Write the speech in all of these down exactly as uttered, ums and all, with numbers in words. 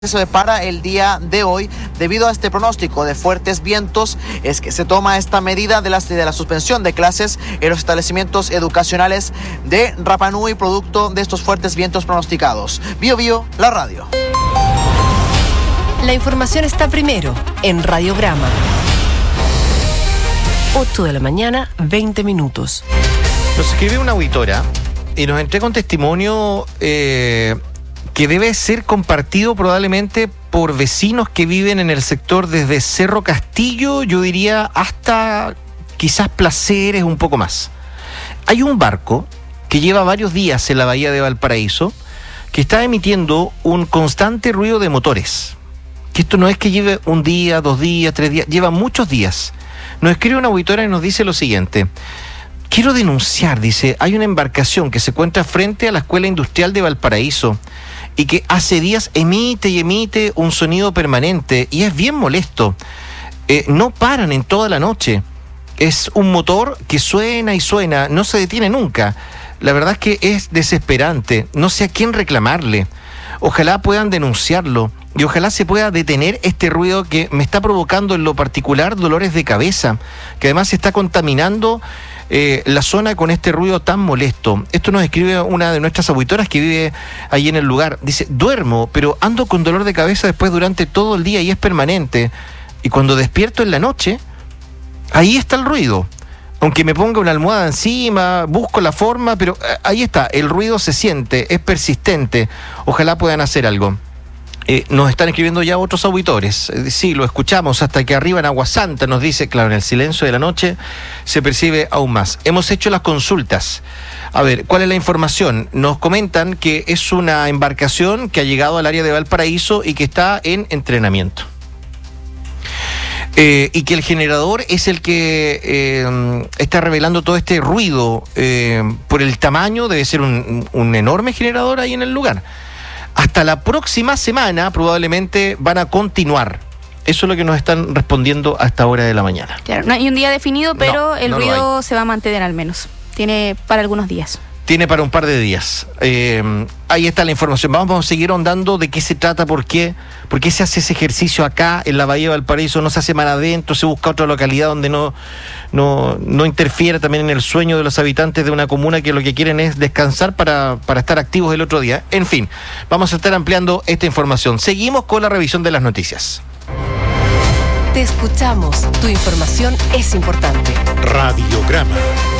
Para el día de hoy, debido a este pronóstico de fuertes vientos, es que se toma esta medida de la, de la suspensión de clases en los establecimientos educacionales de Rapa Nui, producto de estos fuertes vientos pronosticados. Bio Bio, la radio. La información está primero en Radiograma. ocho de la mañana, veinte minutos. Nos escribe una auditora y nos entrega un testimonio eh, que debe ser compartido probablemente por vecinos que viven en el sector desde Cerro Castillo, yo diría hasta quizás Placeres, un poco más. Hay un barco que lleva varios días en la bahía de Valparaíso que está emitiendo un constante ruido de motores. Que esto no es que lleve un día, dos días, tres días, lleva muchos días. Nos escribe una auditora y nos dice lo siguiente: quiero denunciar, dice, hay una embarcación que se encuentra frente a la Escuela Industrial de Valparaíso y que hace días emite y emite un sonido permanente y es bien molesto. Eh, no paran en toda la noche. Es un motor que suena y suena, no se detiene nunca. La verdad es que es desesperante. No sé a quién reclamarle. Ojalá puedan denunciarlo y ojalá se pueda detener este ruido que me está provocando en lo particular dolores de cabeza, que además se está contaminando eh, la zona con este ruido tan molesto. Esto nos escribe una de nuestras auditoras que vive ahí en el lugar. Dice: duermo, pero ando con dolor de cabeza después durante todo el día y es permanente. Y cuando despierto en la noche, ahí está el ruido. Aunque me ponga una almohada encima, busco la forma, pero ahí está, el ruido se siente, es persistente. Ojalá puedan hacer algo. Eh, nos están escribiendo ya otros auditores. Eh, sí, lo escuchamos hasta que arriba en Agua Santa nos dice, claro, en el silencio de la noche se percibe aún más. Hemos hecho las consultas. A ver, ¿cuál es la información? Nos comentan que es una embarcación que ha llegado al área de Valparaíso y que está en entrenamiento. Eh, y que el generador es el que eh, está revelando todo este ruido eh, por el tamaño. Debe ser un, un enorme generador ahí en el lugar. Hasta la próxima semana probablemente van a continuar. Eso es lo que nos están respondiendo a esta hora de la mañana. Claro, no hay un día definido, pero no, el no ruido se va a mantener al menos. Tiene para algunos días. Tiene para un par de días. Eh, ahí está la información. Vamos a seguir ahondando de qué se trata, por qué, por qué se hace ese ejercicio acá en la Bahía de Valparaíso, no se hace más adentro, se busca otra localidad donde no, no, no interfiera también en el sueño de los habitantes de una comuna que lo que quieren es descansar para, para estar activos el otro día. En fin, vamos a estar ampliando esta información. Seguimos con la revisión de las noticias. Te escuchamos. Tu información es importante. Radiograma.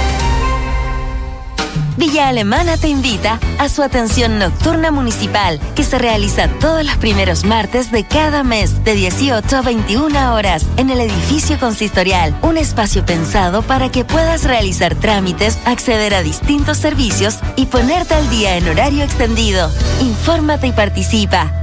Villa Alemana te invita a su atención nocturna municipal, que se realiza todos los primeros martes de cada mes, de dieciocho a veintiuna horas, en el edificio consistorial. Un espacio pensado para que puedas realizar trámites, acceder a distintos servicios y ponerte al día en horario extendido. Infórmate y participa.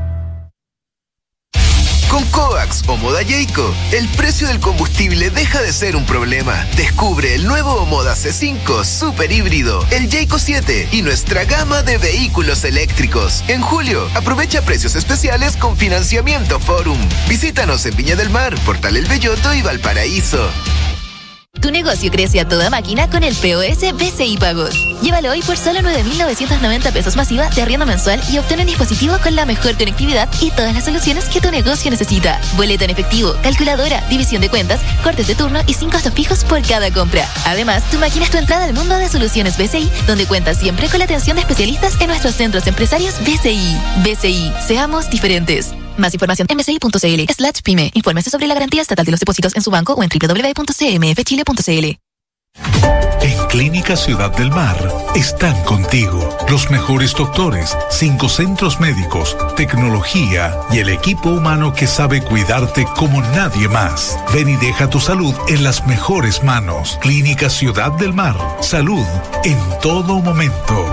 Con Coax o Moda Jayco, el precio del combustible deja de ser un problema. Descubre el nuevo Moda C cinco Super Híbrido, el Jayco siete y nuestra gama de vehículos eléctricos. En julio, aprovecha precios especiales con financiamiento Forum. Visítanos en Viña del Mar, Portal El Belloto y Valparaíso. Tu negocio crece a toda máquina con el P O S B C I Pagos. Llévalo hoy por solo nueve mil novecientos noventa pesos masiva de arriendo mensual y obtén un dispositivo con la mejor conectividad y todas las soluciones que tu negocio necesita. Boleto en efectivo, calculadora, división de cuentas, cortes de turno y sin costos fijos por cada compra. Además, tu máquina es tu entrada al mundo de soluciones B C I, donde cuentas siempre con la atención de especialistas en nuestros centros empresarios B C I. B C I, seamos diferentes. Más información en bci.cl slash pyme. Infórmese sobre la garantía estatal de los depósitos en su banco o en doble u doble u doble u punto c m f chile punto c l. En Clínica Ciudad del Mar están contigo los mejores doctores, cinco centros médicos, tecnología y el equipo humano que sabe cuidarte como nadie más. Ven y deja tu salud en las mejores manos. Clínica Ciudad del Mar. Salud en todo momento.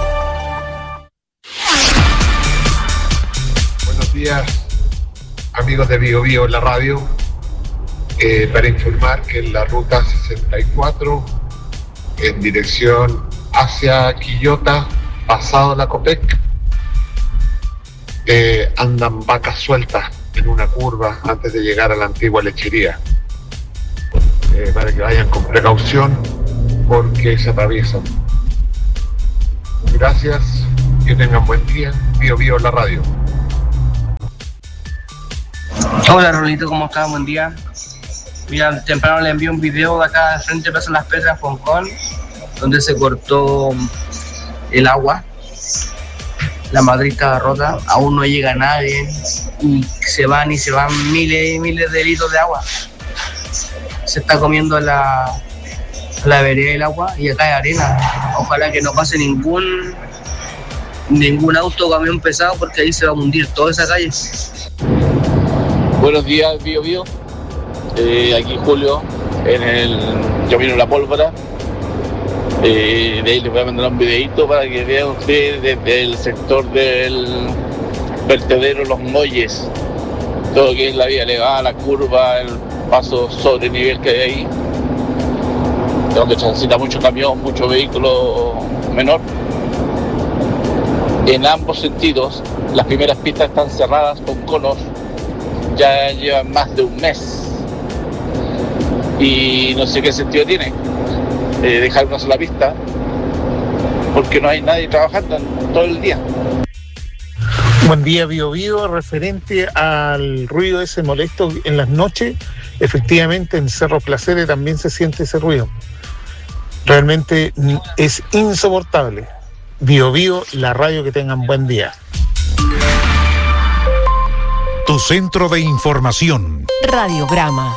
Buenos días, amigos de Bio Bio en la radio. Eh, para informar que en la ruta sesenta y cuatro, en dirección hacia Quillota, pasado la Copec, eh, andan vacas sueltas en una curva antes de llegar a la antigua lechería. Eh, para que vayan con precaución porque se atraviesan. Gracias, que tengan buen día. Bio Bio en la radio. Hola Rolito, ¿cómo estás? Buen día. Mira, temprano le envié un video de acá de frente de Plaza Las Petras, Foncón, donde se cortó el agua. La matriz estaba rota, aún no llega nadie y se van y se van miles y miles de litros de agua. Se está comiendo la, la vereda del agua y acá hay arena. Ojalá que no pase ningún ningún auto o camión pesado porque ahí se va a hundir toda esa calle. Buenos días, Bio Bio. Eh, aquí Julio, en el Camino La Pólvora. Eh, de ahí les voy a mandar un videito para que vean ustedes desde el sector del vertedero Los Molles, todo lo que es la vía elevada, la curva, el paso sobre nivel que hay ahí, donde transita mucho camión, mucho vehículo menor. En ambos sentidos, las primeras pistas están cerradas con conos, ya llevan más de un mes y no sé qué sentido tiene. Eh, dejar una sola pista porque no hay nadie trabajando todo el día. Buen día, Bio Bio. Referente al ruido ese molesto en las noches, efectivamente en Cerro Placeres también se siente ese ruido. Realmente es insoportable. Bio Bio, la radio, que tengan buen día. Tu centro de información. Radiograma.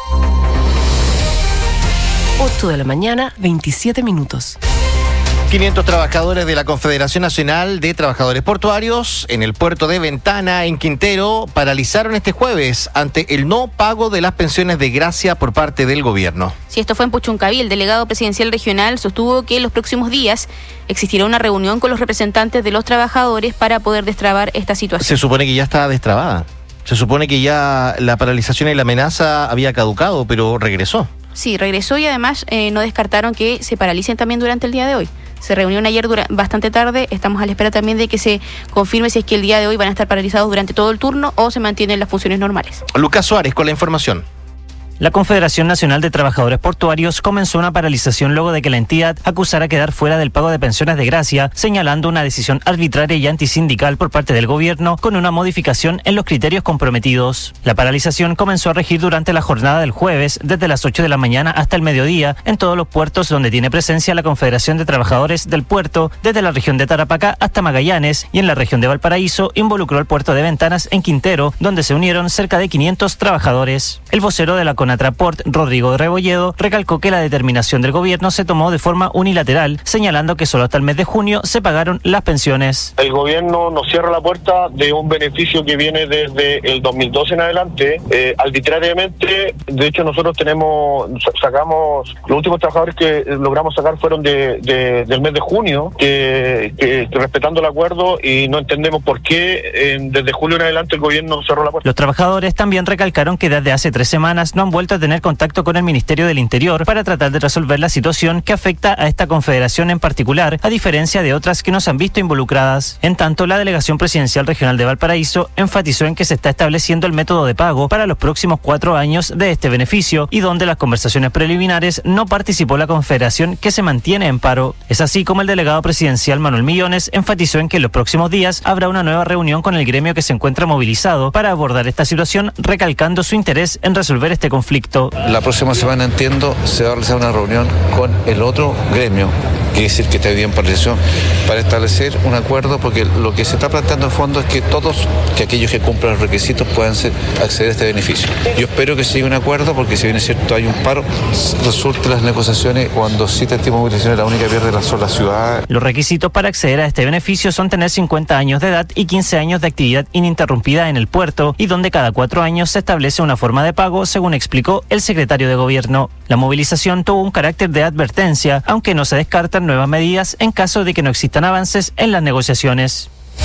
ocho de la mañana, veintisiete minutos. quinientos trabajadores de la Confederación Nacional de Trabajadores Portuarios en el puerto de Ventana, en Quintero, paralizaron este jueves ante el no pago de las pensiones de gracia por parte del gobierno. Sí, esto fue en Puchuncaví. El delegado presidencial regional sostuvo que en los próximos días existirá una reunión con los representantes de los trabajadores para poder destrabar esta situación. Se supone que ya está destrabada. Se supone que ya la paralización y la amenaza había caducado, pero regresó. Sí, regresó y además eh, no descartaron que se paralicen también durante el día de hoy. Se reunieron ayer dura- bastante tarde, estamos a la espera también de que se confirme si es que el día de hoy van a estar paralizados durante todo el turno o se mantienen las funciones normales. Lucas Suárez con la información. La Confederación Nacional de Trabajadores Portuarios comenzó una paralización luego de que la entidad acusara quedar fuera del pago de pensiones de gracia, señalando una decisión arbitraria y antisindical por parte del gobierno con una modificación en los criterios comprometidos. La paralización comenzó a regir durante la jornada del jueves, desde las ocho de la mañana hasta el mediodía, en todos los puertos donde tiene presencia la Confederación de Trabajadores del Puerto, desde la región de Tarapacá hasta Magallanes, y en la región de Valparaíso involucró al puerto de Ventanas en Quintero, donde se unieron cerca de quinientos trabajadores. El vocero de la Conatraport, Rodrigo Rebolledo, recalcó que la determinación del gobierno se tomó de forma unilateral, señalando que solo hasta el mes de junio se pagaron las pensiones. El gobierno nos cierra la puerta de un beneficio que viene desde el dos mil doce en adelante, eh, arbitrariamente. De hecho, nosotros tenemos, sacamos, los últimos trabajadores que logramos sacar fueron de, de del mes de junio, que, que, que respetando el acuerdo, y no entendemos por qué eh, desde julio en adelante el gobierno cerró la puerta. Los trabajadores también recalcaron que desde hace tres semanas no han vuelto a tener contacto con el Ministerio del Interior para tratar de resolver la situación que afecta a esta confederación en particular, a diferencia de otras que no se han visto involucradas. En tanto, la Delegación Presidencial Regional de Valparaíso enfatizó en que se está estableciendo el método de pago para los próximos cuatro años de este beneficio, y donde las conversaciones preliminares no participó la confederación, que se mantiene en paro. Es así como el delegado presidencial Manuel Millones enfatizó en que en los próximos días habrá una nueva reunión con el gremio que se encuentra movilizado para abordar esta situación, recalcando su interés en resolver este conflicto. La próxima semana, entiendo, se va a realizar una reunión con el otro gremio, quiere decir que está bien paralización, para establecer un acuerdo, porque lo que se está planteando en fondo es que todos, que aquellos que cumplan los requisitos puedan ser, acceder a este beneficio. Yo espero que se llegue a un acuerdo, porque si bien es cierto hay un paro, resulte las negociaciones cuando sí este tipo de movilizaciones, la única que pierde la sola ciudad. Los requisitos para acceder a este beneficio son tener cincuenta años de edad y quince años de actividad ininterrumpida en el puerto, y donde cada cuatro años se establece una forma de pago, según explicó el secretario de Gobierno. La movilización tuvo un carácter de advertencia, aunque no se descartan nuevas medidas en caso de que no existan avances en las negociaciones.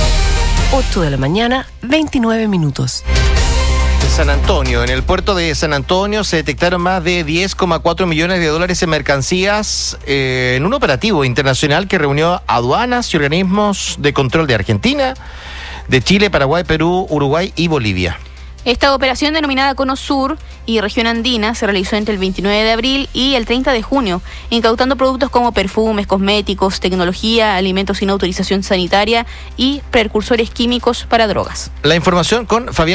ocho de la mañana, veintinueve minutos. En San Antonio, en el puerto de San Antonio, se detectaron más de diez coma cuatro millones de dólares en mercancías eh, en un operativo internacional que reunió aduanas y organismos de control de Argentina, de Chile, Paraguay, Perú, Uruguay y Bolivia. Esta operación, denominada Cono Sur y Región Andina, se realizó entre el veintinueve de abril y el treinta de junio, incautando productos como perfumes, cosméticos, tecnología, alimentos sin autorización sanitaria y precursores químicos para drogas. La información con Fabián